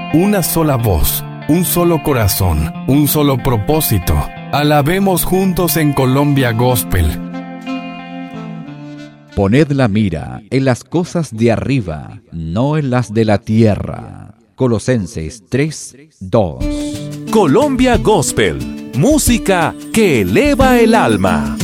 una sola voz, un solo corazón, un solo propósito. Alabemos juntos en Colombia Gospel. Poned la mira en las cosas de arriba, no en las de la tierra. Colosenses 3:2. Colombia Gospel, música que eleva el alma.